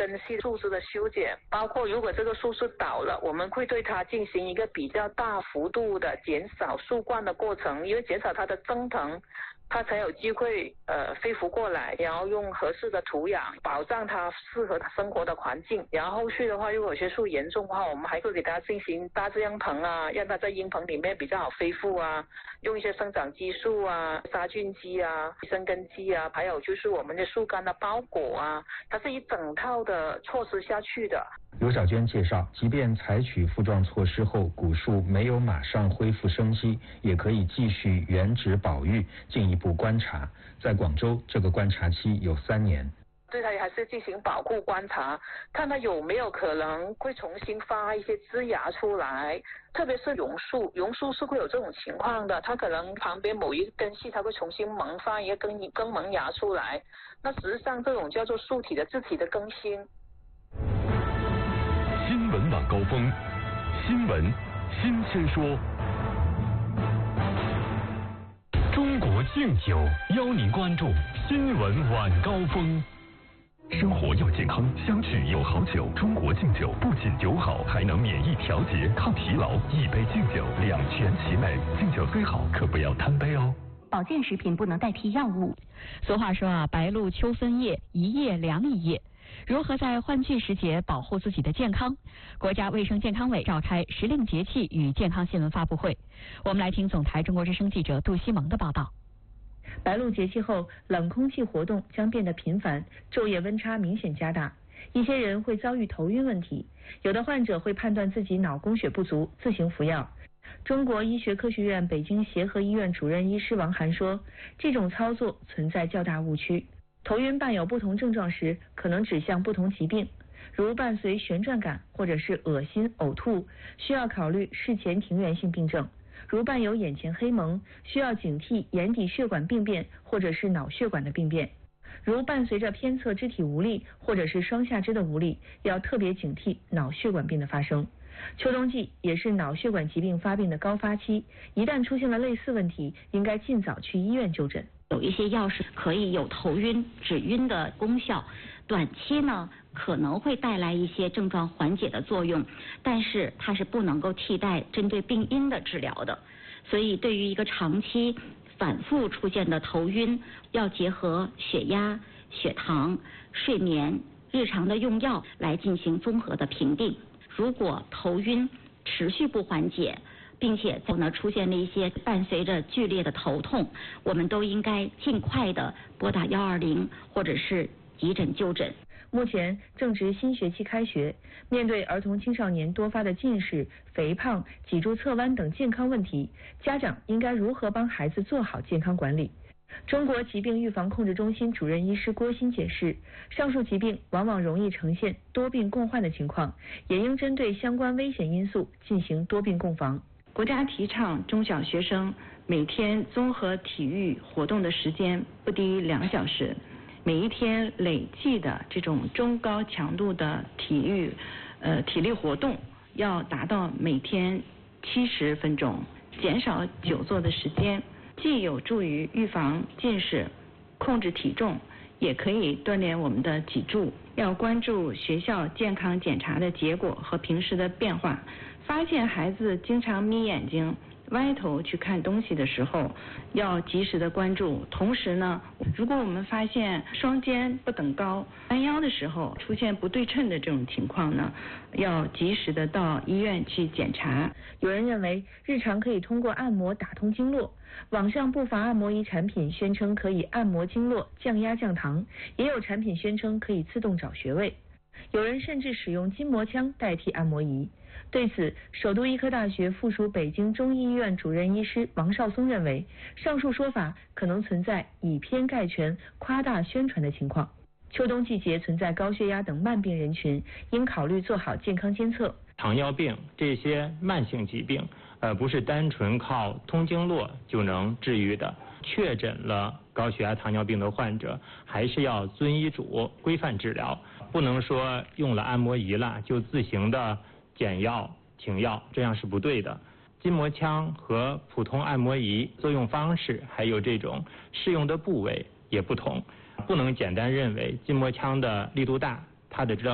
根系树枝的修剪，包括如果这个树枝倒了，我们会对它进行一个比较大幅度的减少树冠的过程，因为减少它的增藤，它才有机会飞浮过来，然后用合适的土壤保障它适合它生活的环境。然后后续的话，如果有些树严重的话，我们还会给它进行大字样棚啊，让它在阴棚里面比较好恢复啊，用一些生长激素啊、杀菌剂啊、生根剂啊，还有就是我们的树干的包裹啊，它是一整套的措施下去的。 刘小娟介绍，即便采取复状措施后，古树没有马上恢复生机，也可以继续原址保育，进一步观察。在广州，这个观察期有3年。 对它还是进行保护观察，看它有没有可能会重新发一些枝芽出来，特别是榕树，榕树是会有这种情况的，它可能旁边某一根系它会重新萌发一个根萌芽出来，那实际上这种叫做树体的自体的更新。 新闻晚高峰，新闻新鲜说。中国敬酒邀您关注新闻晚高峰。生活要健康，相聚有好酒。中国敬酒不仅酒好，还能免疫调节、抗疲劳。一杯敬酒，两全其美。敬酒虽好，可不要贪杯哦。 保健食品不能代替药物。 俗话说啊，白露秋分夜，一夜凉一夜。如何在换季时节保护自己的健康？国家卫生健康委召开时令节气与健康新闻发布会。我们来听总台中国之声记者杜西蒙的报道。 白露节气后，冷空气活动将变得频繁，昼夜温差明显加大。一些人会遭遇头晕问题，有的患者会判断自己脑供血不足，自行服药。中国医学科学院北京协和医院主任医师王涵说，这种操作存在较大误区。头晕伴有不同症状时，可能指向不同疾病，如伴随旋转感或者是恶心、呕吐，需要考虑事前庭源性病症。如伴有眼前黑蒙，需要警惕眼底血管病变或者是脑血管的病变。如伴随着偏侧肢体无力或者是双下肢的无力，要特别警惕脑血管病的发生。秋冬季也是脑血管疾病发病的高发期，一旦出现了类似问题，应该尽早去医院就诊。 有一些药是可以有头晕、止晕的功效，短期呢可能会带来一些症状缓解的作用，但是它是不能够替代针对病因的治疗的。所以对于一个长期反复出现的头晕，要结合血压、血糖、睡眠、日常的用药来进行综合的评定。如果头晕持续不缓解，并且出现了一些伴随着剧烈的头痛，我们都应该尽快的拨打120或者是急诊就诊。 目前正值新学期开学，面对儿童青少年多发的近视、肥胖、脊柱侧弯等健康问题，家长应该如何帮孩子做好健康管理？中国疾病预防控制中心主任医师郭鑫解释，上述疾病往往容易呈现多病共患的情况，也应针对相关危险因素进行多病共防。 国家提倡中小学生每天综合体育活动的时间不低于2小时，每一天累计的这种中高强度的体力活动要达到每天70分钟，减少久坐的时间，既有助于预防近视、控制体重，也可以锻炼我们的脊柱。要关注学校健康检查的结果和平时的变化，发现孩子经常眯眼睛、歪头去看东西的时候，要及时的关注。同时呢，如果我们发现双肩不等高、弯腰的时候出现不对称的这种情况呢，要及时的到医院去检查。 有人认为日常可以通过按摩打通经络，网上不乏按摩仪产品宣称可以按摩经络、降压降糖，也有产品宣称可以自动找穴位。有人甚至使用筋膜枪代替按摩仪。对此，首都医科大学附属北京中医医院主任医师王绍松认为，上述说法可能存在以偏概全、夸大宣传的情况。秋冬季节存在高血压等慢病人群，应考虑做好健康监测。 糖尿病这些慢性疾病，不是单纯靠通经络就能治愈的。确诊了高血压、糖尿病的患者，还是要遵医嘱规范治疗，不能说用了按摩仪了就自行的减药停药，这样是不对的。筋膜枪和普通按摩仪作用方式还有这种适用的部位也不同，不能简单认为筋膜枪的力度大，它的治疗